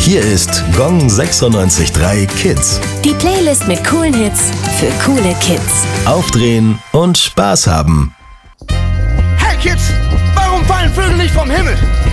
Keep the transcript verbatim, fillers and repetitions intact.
Hier ist Gong sechsundneunzig Komma drei Kids. Die Playlist mit coolen Hits für coole Kids. Aufdrehen und Spaß haben. Hey Kids, warum fallen Vögel nicht vom Himmel?